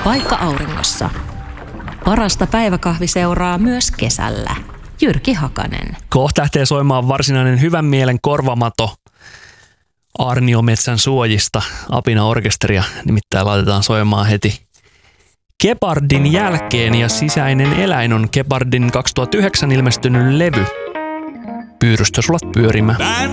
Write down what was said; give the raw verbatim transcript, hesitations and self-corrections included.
Paikka auringossa. Parasta päiväkahviseuraa myös kesällä. Jyrki Hakanen. Kohta lähtee soimaan varsinainen hyvän mielen korvamato Aarniometsän suojista. Apina-orkesteria nimittäin laitetaan soimaan heti Gepardin jälkeen, ja Sisäinen eläin on Gepardin kaksituhattayhdeksän ilmestynyt levy. Pyyrystösulat pyörimään.